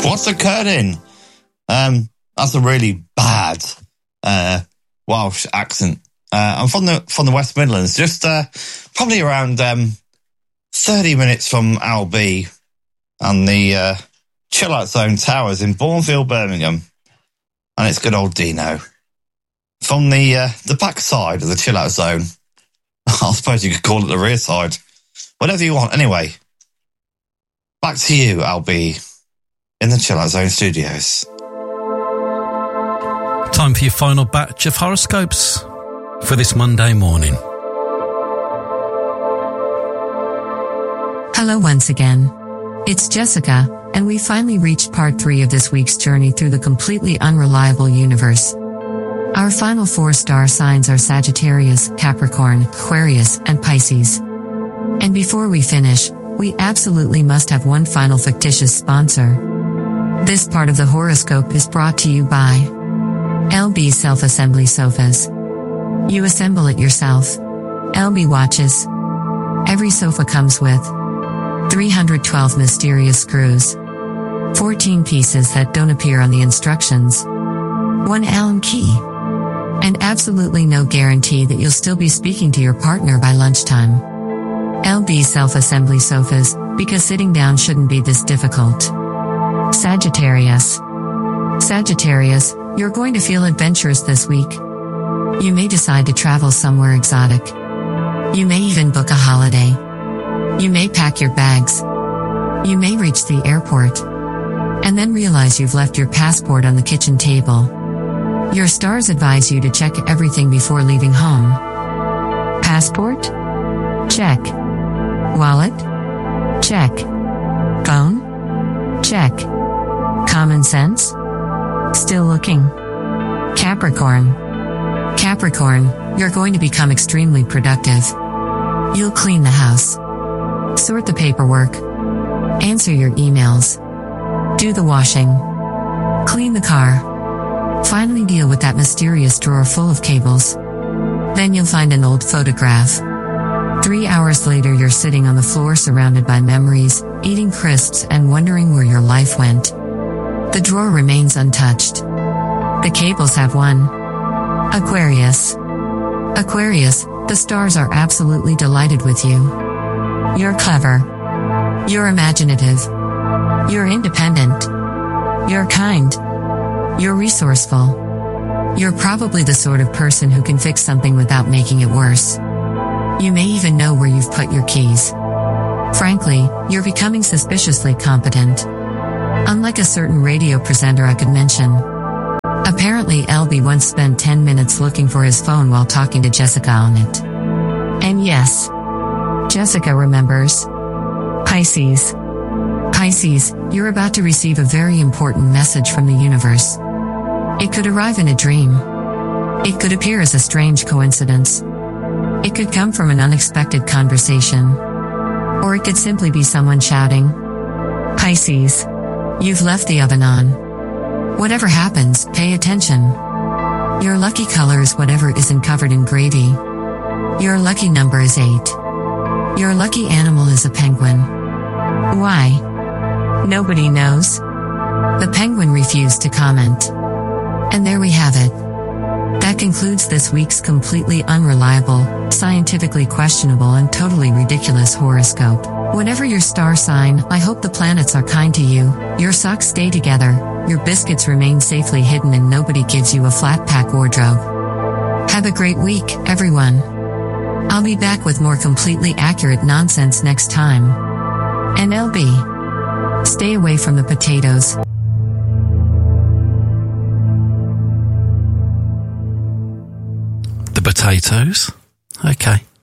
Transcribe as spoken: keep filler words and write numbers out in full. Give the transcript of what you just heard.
What's occurring? Um, that's a really bad uh, Welsh accent. Uh, I'm from the from the West Midlands, just uh, probably around um, thirty minutes from Albi and the uh, Chill Out Zone Towers in Bournemouth, Birmingham, and it's good old Dino from the uh, the back side of the Chill Out Zone. I suppose you could call it the rear side, whatever you want. Anyway, back to you, Albi, in the Chill Out Zone studios. Time for your final batch of horoscopes for this Monday morning. Hello once again. It's Jessica, and we finally reached part three of this week's journey through the completely unreliable universe. Our final four star signs are Sagittarius, Capricorn, Aquarius, and Pisces. And before we finish, we absolutely must have one final fictitious sponsor. This part of the horoscope is brought to you by L B Self-Assembly Sofas. You assemble it yourself. L B watches. Every sofa comes with three hundred twelve mysterious screws, fourteen pieces that don't appear on the instructions, one Allen key, and absolutely no guarantee that you'll still be speaking to your partner by lunchtime. L B Self-Assembly Sofas, because sitting down shouldn't be this difficult. Sagittarius. Sagittarius, you're going to feel adventurous this week. You may decide to travel somewhere exotic. You may even book a holiday. You may pack your bags. You may reach the airport and then realize you've left your passport on the kitchen table. Your stars advise you to check everything before leaving home. Passport? Check. Wallet? Check. Phone? Check. Common sense? Still looking. Capricorn. Capricorn, you're going to become extremely productive. You'll clean the house, sort the paperwork, answer your emails, do the washing, clean the car, finally deal with that mysterious drawer full of cables. Then you'll find an old photograph. Three hours later, you're sitting on the floor surrounded by memories, eating crisps and wondering where your life went. The drawer remains untouched. The cables have won. Aquarius. Aquarius, the stars are absolutely delighted with you. You're clever. You're imaginative. You're independent. You're kind. You're resourceful. You're probably the sort of person who can fix something without making it worse. You may even know where you've put your keys. Frankly, you're becoming suspiciously competent. Unlike a certain radio presenter I could mention. Apparently L B once spent ten minutes looking for his phone while talking to Jessica on it. And yes, Jessica remembers. Pisces. Pisces, you're about to receive a very important message from the universe. It could arrive in a dream. It could appear as a strange coincidence. It could come from an unexpected conversation. Or it could simply be someone shouting. Pisces. You've left the oven on. Whatever happens, pay attention. Your lucky color is whatever isn't covered in gravy. Your lucky number is eight. Your lucky animal is a penguin. Why? Nobody knows. The penguin refused to comment. And there we have it. That concludes this week's completely unreliable, scientifically questionable and totally ridiculous horoscope. Whatever your star sign, I hope the planets are kind to you, your socks stay together, your biscuits remain safely hidden and nobody gives you a flat pack wardrobe. Have a great week, everyone. I'll be back with more completely accurate nonsense next time. And L B. Stay away from the potatoes. The potatoes? Okay.